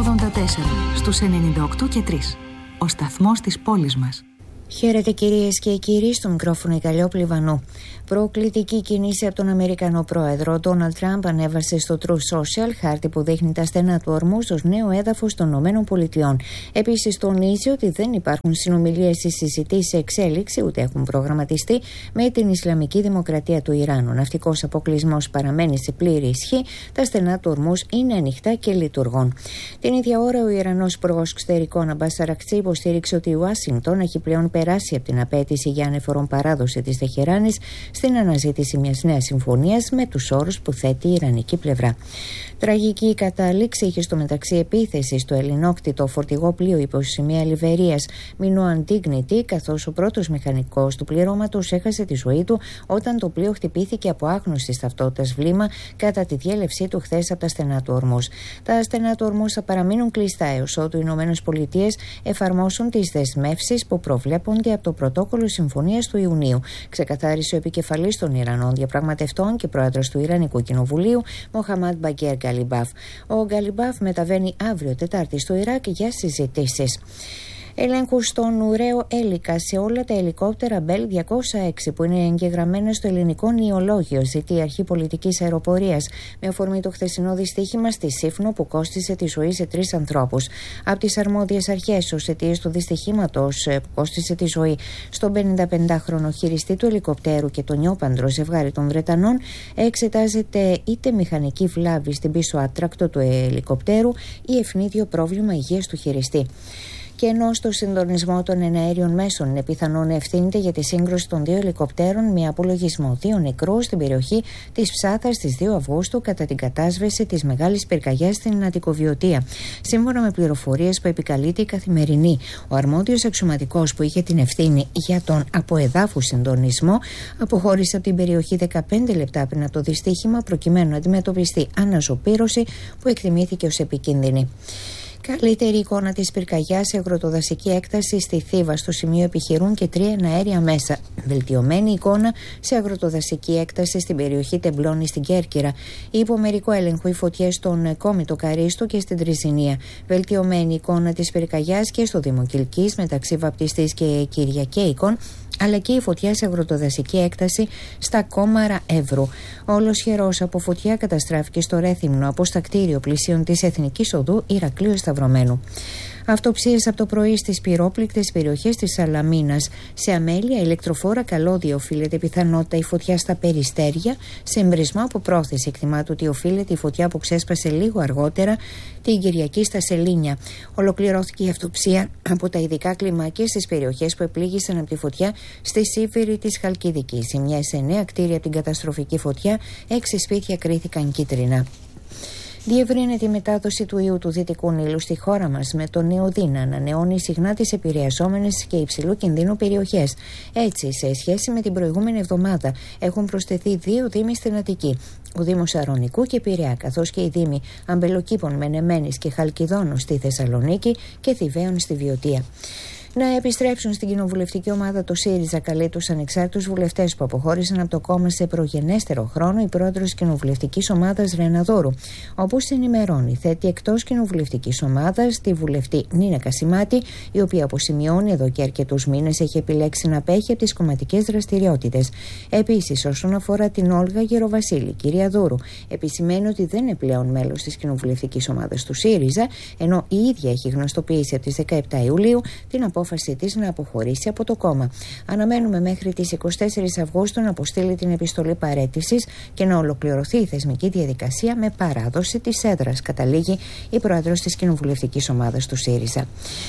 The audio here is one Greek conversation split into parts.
στους 98 και 3. Ο σταθμός της πόλης μας. Χαίρετε κυρίες και κύριοι, στο μικρόφωνο η Καλλιόπη Λιβανού. Προκλητική κίνηση από τον Αμερικανό πρόεδρο. Ο Ντόναλντ Τραμπ ανέβασε στο Truth Social χάρτη που δείχνει τα στενά του ορμού ως νέο έδαφος των ΗΠΑ. Επίσης τονίζει ότι δεν υπάρχουν συνομιλίες ή συζητήσεις σε εξέλιξη, ούτε έχουν προγραμματιστεί με την Ισλαμική Δημοκρατία του Ιράν. Ο ναυτικός αποκλεισμός παραμένει σε πλήρη ισχύ, τα στενά του ορμού είναι ανοιχτά και λειτουργούν. Την ίδια ώρα, ο Ιρανός υπουργός εξωτερικών Αμπάς Αρακτσί υποστήριξε ότι η Ουάσιγκτον έχει πλέον περάσει από την απέτηση για ανεφορόν παράδοση της Τεχεράνης στην αναζήτηση μιας νέας συμφωνίας με τους όρους που θέτει η Ιρανική πλευρά. Τραγική κατάληξη είχε στο μεταξύ επίθεση στο ελληνόκτητο φορτηγό πλοίο υπό σημαία Λιβερίας Μινόαν Dignity, καθώς ο πρώτος μηχανικός του πληρώματος έχασε τη ζωή του όταν το πλοίο χτυπήθηκε από άγνωστη ταυτότητας βλήμα κατά τη διέλευσή του χθες από τα στενά του ορμούς. Τα στενά του ορμούς θα παραμείνουν κλειστά έως ότου οι ΗΠΑ εφαρμόσουν τις δεσμεύσεις που προβλέπονται από το πρωτόκολλο συμφωνίας του Ιουνίου, ξεκαθάρισε ο επικεφαλής των Ιρανών διαπραγματευτών και πρόεδρος του Ιρανικού Κοινοβουλίου, Μοχαμάντ Μπαγκέρ Γκαλιμπάφ. Ο Γκαλιμπάφ μεταβαίνει αύριο Τετάρτη στο Ιράκ για συζητήσεις. Ελέγχους στον ουραίο Έλικα σε όλα τα ελικόπτερα Bell 206 που είναι εγγεγραμμένα στο ελληνικό νεολόγιο, ζητεί η Αρχή Πολιτικής Αεροπορίας, με αφορμή το χθεσινό δυστύχημα στη Σύφνο που κόστισε τη ζωή σε 3 ανθρώπους. Από τις αρμόδιες αρχές, ως αιτίες του δυστυχήματος που κόστισε τη ζωή στον 55χρονο χειριστή του ελικοπτέρου και το νιόπαντρο ζευγάρι των Βρετανών, εξετάζεται είτε μηχανική βλάβη στην πίσω άτρακτο του ελικοπτέρου ή ευνίδιο πρόβλημα υγείας του χειριστή. Και ενώ στο συντονισμό των εναέριων μέσων είναι πιθανό να ευθύνεται για τη σύγκρουση των 2 ελικοπτέρων με απολογισμό 2 νεκρούς στην περιοχή της Ψάθας στις 2 Αυγούστου κατά την κατάσβεση της μεγάλης πυρκαγιάς στην Αττικοβιωτία. Σύμφωνα με πληροφορίες που επικαλείται η Καθημερινή, ο αρμόδιος αξιωματικός που είχε την ευθύνη για τον αποεδάφου συντονισμό αποχώρησε από την περιοχή 15 λεπτά πριν από το δυστύχημα προκειμένου να αντιμετωπιστεί αναζωπήρωση που εκτιμήθηκε ως επικίνδυνη. Καλύτερη εικόνα της πυρκαγιάς σε αγροτοδασική έκταση στη Θήβα. Στο σημείο επιχειρούν και 3 εναέρια μέσα. Βελτιωμένη εικόνα σε αγροτοδασική έκταση στην περιοχή Τεμπλώνη στην Κέρκυρα. Υπό μερικό έλεγχο οι φωτιές στον Κόμιτο Καρίστο και στην Τριζηνία. Βελτιωμένη εικόνα της πυρκαγιάς και στο Δήμο Κιλκής μεταξύ Βαπτιστής και Κυριακέικων, αλλά και η φωτιά σε αγροτοδασική έκταση στα Κόμαρα Εύρου. Όλος χερός από φωτιά καταστράφηκε στο Ρέθυμνο από στα κτίριο πλησίων της Εθνικής Οδού Ηρακλείου Σταυρωμένου. Αυτοψίες από το πρωί στις πυρόπληκτες περιοχές της Σαλαμίνας. Σε αμέλεια, ηλεκτροφόρα καλώδια οφείλεται πιθανότητα η φωτιά στα Περιστέρια. Σε εμπρισμό από πρόθεση εκτιμάται ότι οφείλεται η φωτιά που ξέσπασε λίγο αργότερα την Κυριακή στα Σελήνια. Ολοκληρώθηκε η αυτοψία από τα ειδικά κλιμάκια στις περιοχές που επλήγησαν από τη φωτιά στη Σύφυρη της Χαλκιδικής. Ζημιές σε 9 κτίρια από την καταστροφική φωτιά, 6 σπίτια κρίθηκαν κίτρινα. Διευρύνεται η μετάδοση του ιού του Δυτικού Νείλου στη χώρα μας, με το Νεοδί να ανανεώνει συχνά τις επηρεαζόμενες και υψηλού κινδύνου περιοχές. Έτσι, σε σχέση με την προηγούμενη εβδομάδα, έχουν προσθεθεί 2 δήμοι στην Αττική, ο Δήμος Αρωνικού και Πειραιά, καθώς και οι δήμοι Αμπελοκήπων, Μενεμένης και Χαλκιδόνου στη Θεσσαλονίκη και Θηβαίων στη Βιωτία. Να επιστρέψουν στην κοινοβουλευτική ομάδα το ΣΥΡΙΖΑ καλεί τους ανεξάρτητους βουλευτές που αποχώρησαν από το κόμμα σε προγενέστερο χρόνο η πρόεδρος της κοινοβουλευτικής ομάδας Ρεναδόρου. Όπως ενημερώνει, θέτει εκτός κοινοβουλευτικής ομάδας τη βουλευτή Νίνα Κασιμάτη, η οποία αποσημειώνει εδώ και αρκετούς μήνες έχει επιλέξει να απέχει από τις κομματικές δραστηριότητες. Επίσης, όσον αφορά την Όλγα Γεροβασίλη, κυρία Δούρου, επισημαίνει ότι δεν είναι πλέον μέλος της κοινοβουλευτικής ομάδας του ΣΥΡΙΖΑ, ενώ η ίδια έχει γνωστοποιήσει από τις 17 Ιουλίου την απόφαση της να αποχωρήσει από το κόμμα. Αναμένουμε μέχρι τις 24 Αυγούστου να αποστείλει την επιστολή παραίτησης και να ολοκληρωθεί η θεσμική διαδικασία με παράδοση της έδρας, καταλήγει η πρόεδρος της κοινοβουλευτικής ομάδας του ΣΥΡΙΖΑ.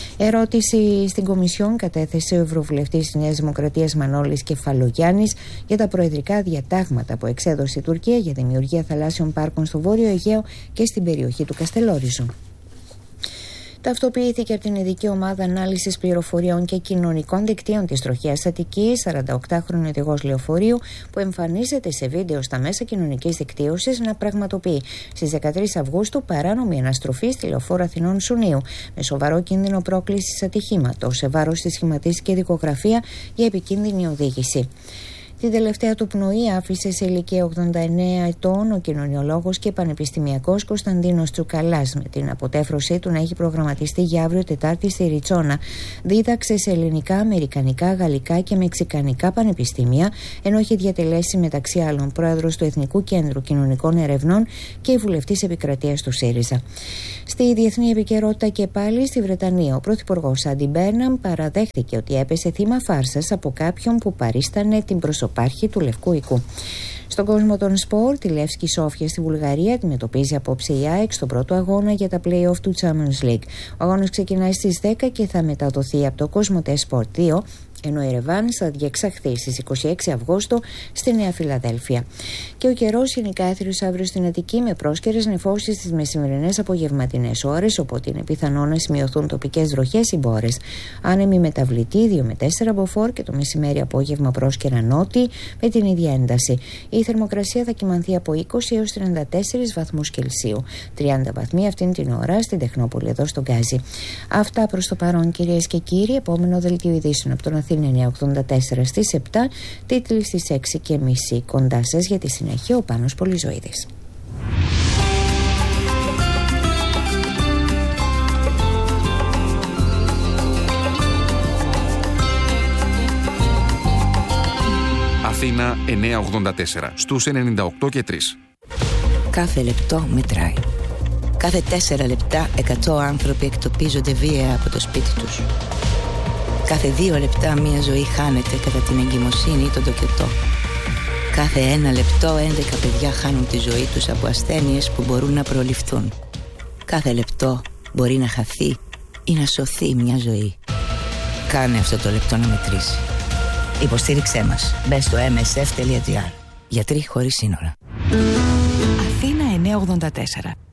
Ερώτηση στην Κομισιόν κατέθεσε ο Ευρωβουλευτής της Νέας Δημοκρατίας Μανώλης Κεφαλογιάννης για τα προεδρικά διατάγματα που εξέδωσε η Τουρκία για δημιουργία θαλάσσιων πάρκων στο Βόρειο Αιγαίο και στην περιοχή του Καστελόριζου. Ταυτοποιήθηκε από την ειδική ομάδα ανάλυσης πληροφοριών και κοινωνικών δικτύων της τροχιάς Αττικής 48χρονο οδηγός λεωφορείου που εμφανίζεται σε βίντεο στα μέσα κοινωνικής δικτύωσης να πραγματοποιεί στις 13 Αυγούστου παράνομη αναστροφή στη λεωφόρο Αθηνών Σουνίου με σοβαρό κίνδυνο πρόκλησης ατυχήματος σε βάρος της σχηματίστηκε δικογραφία για επικίνδυνη οδήγηση. Την τελευταία του πνοή άφησε σε ηλικία 89 ετών ο κοινωνιολόγος και πανεπιστημιακός Κωνσταντίνος Τσουκαλάς, με την αποτέφρωσή του να έχει προγραμματιστεί για αύριο Τετάρτη στη Ριτσόνα. Δίδαξε σε ελληνικά, αμερικανικά, γαλλικά και μεξικανικά πανεπιστήμια, ενώ έχει διατελέσει μεταξύ άλλων πρόεδρος του Εθνικού Κέντρου Κοινωνικών Ερευνών και βουλευτής επικρατείας του ΣΥΡΙΖΑ. Στη διεθνή επικαιρότητα και πάλι, στη Βρετανία, ο πρωθυπουργός Άντι Μπέρναμ παραδέχθηκε ότι έπεσε θύμα φάρσας από κάποιον που παρίστανε την προσωπάρχη του Λευκού Οικού. Στον κόσμο των σπορ, τη Λεύσκη Σόφια στη Βουλγαρία αντιμετωπίζει απόψε η ΑΕΚ στον πρώτο αγώνα για τα play-off του Champions League. Ο αγώνας ξεκινάει στις 10 και θα μεταδοθεί από το Κοσμοτέ Sport 2, ενώ η Ρεβάν θα διεξαχθεί στις 26 Αυγούστου στη Νέα Φιλαδέλφια. Και ο καιρός είναι κάθριος αύριο στην Αττική, με πρόσκαιρες νεφώσεις στις μεσημερινές απογευματινές ώρες, οπότε είναι πιθανό να σημειωθούν τοπικές βροχές ή μπόρες. Άνεμη μεταβλητή 2 με 4 μποφόρ και το μεσημέρι απόγευμα πρόσκαιρα νότι με την ίδια ένταση. Η θερμοκρασία θα κυμανθεί από 20 έως 34 βαθμούς Κελσίου. 30 βαθμοί αυτήν την ώρα στην Τεχνόπολη εδώ στον Γκάζι. Αυτά προς το παρόν, κυρίες και κύριοι. Επόμενο δελτίο ειδήσεων από τον Αθήνα 984 στις 7, τίτλοι στις 6:30. Κοντά σας για τη συνέχεια ο Πάνος Πολυζωίδης. Αθήνα 984 στους 98 και 3. Κάθε λεπτό μετράει. Κάθε 4 λεπτά 100 άνθρωποι εκτοπίζονται βία από το σπίτι τους. Κάθε 2 λεπτά μία ζωή χάνεται κατά την εγκυμοσύνη ή τον τοκετό. Κάθε 1 λεπτό 11 παιδιά χάνουν τη ζωή τους από ασθένειες που μπορούν να προληφθούν. Κάθε λεπτό μπορεί να χαθεί ή να σωθεί μια ζωή. Κάνε αυτό το λεπτό να μετρήσει. Υποστήριξέ μας. Μπες στο msf.gr. Γιατροί χωρίς σύνορα. Αθήνα 984.